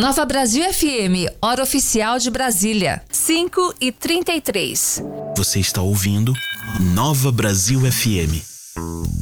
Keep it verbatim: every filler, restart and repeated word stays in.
Nova Brasil F M, hora oficial de Brasília, cinco e trinta e três. Você está ouvindo Nova Brasil F M.